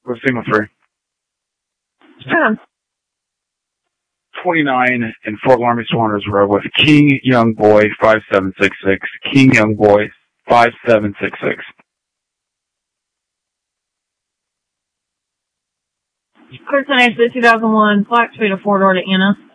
With FEMA 3. Sure. 29 in Fort Laramie Swaners Road with King Young Boy 5766. King Young Boy 5766. Person age 2001, Black Street, a 4-door to Anna.